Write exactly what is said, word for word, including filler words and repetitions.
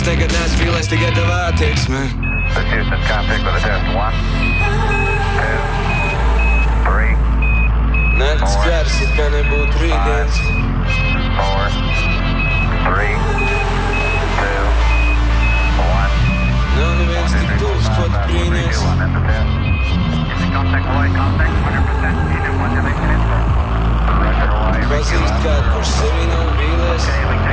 nekad neesmu vīlēs tikai tev attieksme. This Houston, contact with a test. One, two, three, Nakts gars, it kā nebūtu rītdienas. four, three, two, one. Nav neviens tik tuvs, ko tu brīnies. Contact Hawaii, contact one hundred percent. Unit one, eleven minutes. Roger Hawaii. Pazīst kādu, kurš sevi nav vīlēs. Okay, we